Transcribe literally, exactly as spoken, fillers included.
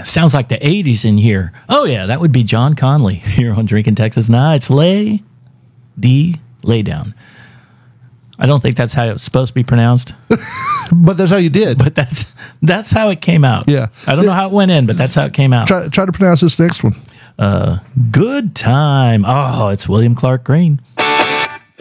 man, sounds like the eighties in here. Oh, yeah, that would be John Conley here on Drinking Texas Nights. Lay, D, lay down. I don't think that's how it's supposed to be pronounced. But that's how you did. But that's that's how it came out. Yeah. I don't know how it went in, but that's how it came out. Try, try to pronounce this next one. Uh, good time. Oh, it's William Clark Green.